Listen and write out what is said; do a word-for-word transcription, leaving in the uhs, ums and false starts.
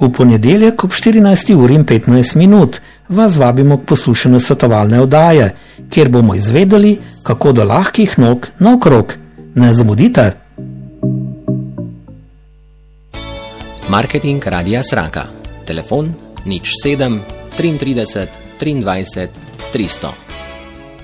V ponedeljek ob štirinajsti uri in petnajst minut vas vabimo k poslušanju svetovalne oddaje, kjer bomo izvedeli, kako do lahkih nog naokrog. Ne zamudite! Marketing Radia Sraka. Telefon nič sedem trideset triindvajset tristo.